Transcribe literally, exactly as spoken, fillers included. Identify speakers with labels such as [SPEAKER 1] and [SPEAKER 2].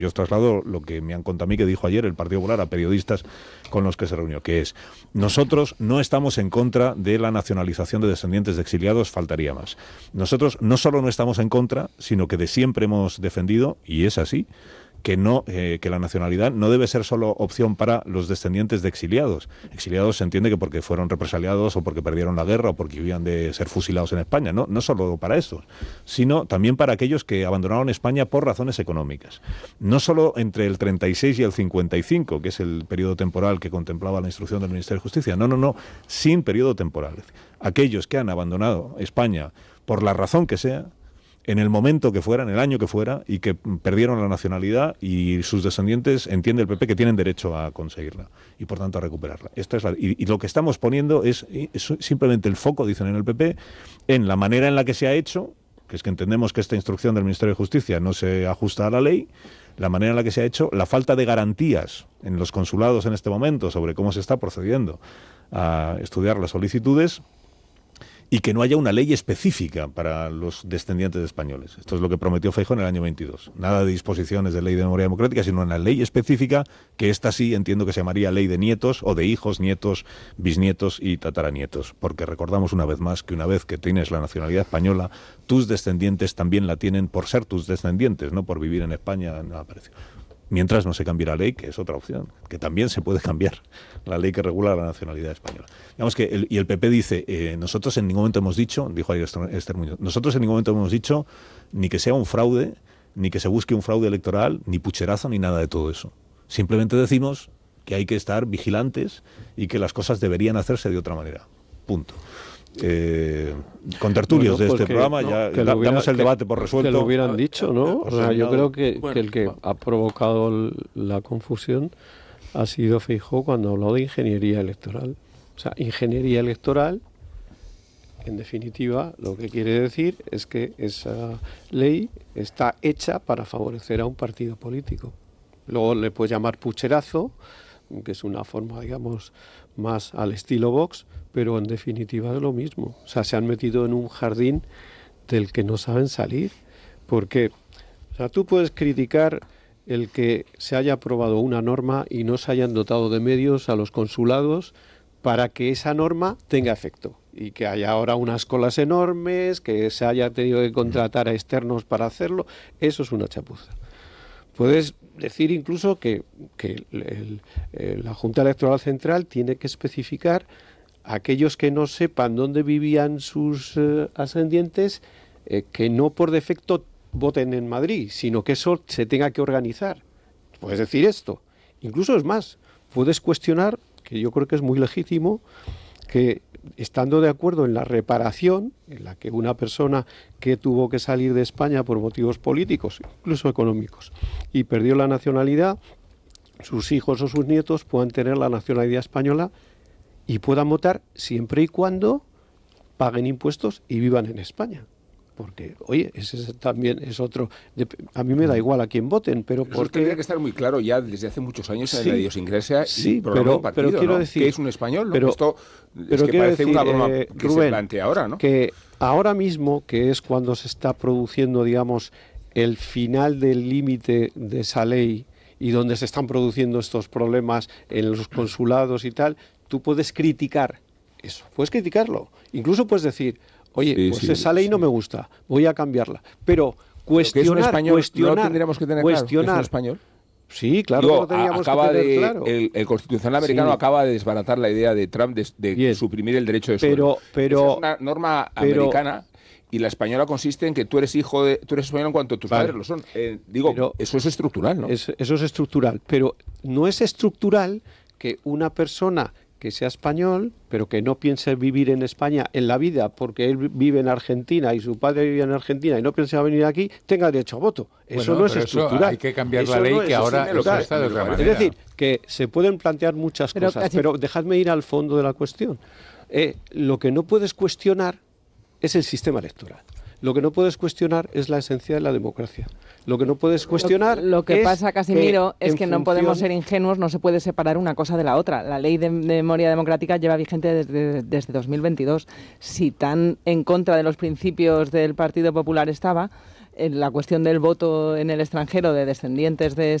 [SPEAKER 1] Yo os traslado lo que me han contado a mí que dijo ayer el Partido Popular a periodistas con los que se reunió, que es: nosotros no estamos en contra de la nacionalización de descendientes de exiliados, faltaría más. Nosotros no solo no estamos en contra, sino que de siempre hemos defendido, y es así, que no eh, que la nacionalidad no debe ser solo opción para los descendientes de exiliados. Exiliados se entiende que porque fueron represaliados o porque perdieron la guerra o porque vivían de ser fusilados en España, no, no solo para estos, sino también para aquellos que abandonaron España por razones económicas. No solo entre el treinta y seis y el cincuenta y cinco, que es el periodo temporal que contemplaba la instrucción del Ministerio de Justicia, no, no, no, sin periodo temporal. Aquellos que han abandonado España por la razón que sea, en el momento que fuera, en el año que fuera, y que perdieron la nacionalidad, y sus descendientes, entiende el P P, que tienen derecho a conseguirla y por tanto a recuperarla. Esto es la, y, y lo que estamos poniendo es, es simplemente el foco, dicen en el P P, en la manera en la que se ha hecho, que es que entendemos que esta instrucción del Ministerio de Justicia no se ajusta a la ley, la manera en la que se ha hecho, la falta de garantías en los consulados en este momento sobre cómo se está procediendo a estudiar las solicitudes, y que no haya una ley específica para los descendientes españoles. Esto es lo que prometió Feijóo en el año veintidós. Nada de disposiciones de ley de memoria democrática, sino una ley específica, que esta sí entiendo que se llamaría ley de nietos o de hijos, nietos, bisnietos y tataranietos. Porque recordamos una vez más que una vez que tienes la nacionalidad española, tus descendientes también la tienen por ser tus descendientes, no por vivir en España, nada parecido. Mientras no se cambie la ley, que es otra opción, que también se puede cambiar la ley que regula la nacionalidad española. Digamos que el, y el P P dice, eh, nosotros en ningún momento hemos dicho, dijo ayer Esther Muñoz, nosotros en ningún momento hemos dicho ni que sea un fraude, ni que se busque un fraude electoral, ni pucherazo, ni nada de todo eso. Simplemente decimos que hay que estar vigilantes y que las cosas deberían hacerse de otra manera. Punto. Eh, con tertulios bueno, pues de este que, programa no, ya da, hubiera, damos el que, debate por resuelto.
[SPEAKER 2] Que lo hubieran dicho, ¿no? O sea, yo creo que, bueno, que el que ha provocado la confusión ha sido Feijóo cuando habló de ingeniería electoral. O sea, ingeniería electoral, en definitiva, lo que quiere decir es que esa ley está hecha para favorecer a un partido político. Luego le puedes llamar pucherazo, que es una forma, digamos, más al estilo Vox, pero en definitiva es lo mismo. O sea, se han metido en un jardín del que no saben salir. Porque, o sea, tú puedes criticar el que se haya aprobado una norma y no se hayan dotado de medios a los consulados para que esa norma tenga efecto. Y que haya ahora unas colas enormes, que se haya tenido que contratar a externos para hacerlo. Eso es una chapuza. Puedes decir incluso que, que el, el, la Junta Electoral Central tiene que especificar a aquellos que no sepan dónde vivían sus eh, ascendientes, eh, que no por defecto voten en Madrid, sino que eso se tenga que organizar. Puedes decir esto. Incluso es más, puedes cuestionar, que yo creo que es muy legítimo, que estando de acuerdo en la reparación, en la que una persona que tuvo que salir de España por motivos políticos, incluso económicos, y perdió la nacionalidad, sus hijos o sus nietos puedan tener la nacionalidad española y puedan votar siempre y cuando paguen impuestos y vivan en España. Porque, oye, ese también es otro... De, a mí me da igual a quién voten, pero, pero porque...
[SPEAKER 3] tendría que estar muy claro ya desde hace muchos años sí, en la idiosincrasia
[SPEAKER 2] sí,
[SPEAKER 3] y
[SPEAKER 2] pero,
[SPEAKER 3] un partido,
[SPEAKER 2] pero quiero
[SPEAKER 3] ¿no?
[SPEAKER 2] decir...
[SPEAKER 3] Que es un español, ¿no?
[SPEAKER 2] Pero,
[SPEAKER 3] Esto
[SPEAKER 2] pero
[SPEAKER 3] es que parece
[SPEAKER 2] decir,
[SPEAKER 3] una broma
[SPEAKER 2] eh,
[SPEAKER 3] que
[SPEAKER 2] Rubén,
[SPEAKER 3] se plantea ahora, ¿no?
[SPEAKER 2] Que ahora mismo, que es cuando se está produciendo, digamos, el final del límite de esa ley y donde se están produciendo estos problemas en los consulados y tal, tú puedes criticar eso, puedes criticarlo. Incluso puedes decir... Oye, sí, pues sí, esa ley sí. no me gusta, voy a cambiarla. Pero cuestionar,
[SPEAKER 3] es un español,
[SPEAKER 2] cuestionar,
[SPEAKER 3] no tendríamos que tener
[SPEAKER 2] cuestionar.
[SPEAKER 3] Claro, ¿es un español?
[SPEAKER 2] Sí, claro,
[SPEAKER 3] Digo,
[SPEAKER 2] que lo teníamos
[SPEAKER 3] acaba
[SPEAKER 2] que tener
[SPEAKER 3] de,
[SPEAKER 2] claro.
[SPEAKER 3] El, el Constitucional americano sí. acaba de desbaratar la idea de Trump de, de suprimir el derecho de suelo.
[SPEAKER 2] Pero, pero,
[SPEAKER 3] Esa es una norma
[SPEAKER 2] pero,
[SPEAKER 3] americana y la española consiste en que tú eres hijo de, tú eres español en cuanto tus vale. padres lo son. Eh, digo, pero, eso es estructural, ¿no?
[SPEAKER 2] Es, eso es estructural, pero no es estructural que una persona que sea español, pero que no piense vivir en España en la vida porque él vive en Argentina y su padre vive en Argentina y no piensa venir aquí, tenga derecho a voto. Eso bueno, no es estructural.
[SPEAKER 4] Hay que cambiar
[SPEAKER 2] eso
[SPEAKER 4] la ley
[SPEAKER 2] no
[SPEAKER 4] que ahora lo está de otra manera.
[SPEAKER 2] Es decir, que se pueden plantear muchas pero cosas, casi... pero dejadme ir al fondo de la cuestión. Eh, lo que no puedes cuestionar es el sistema electoral. Lo que no puedes cuestionar es la esencia de la democracia. Lo que no puedes cuestionar
[SPEAKER 5] Lo, lo que
[SPEAKER 2] es
[SPEAKER 5] pasa, Casimiro,
[SPEAKER 2] que
[SPEAKER 5] es que no
[SPEAKER 2] función...
[SPEAKER 5] podemos ser ingenuos, no se puede separar una cosa de la otra. La ley de, de memoria democrática lleva vigente desde, desde dos mil veintidós. Si tan en contra de los principios del Partido Popular estaba, la cuestión del voto en el extranjero de descendientes de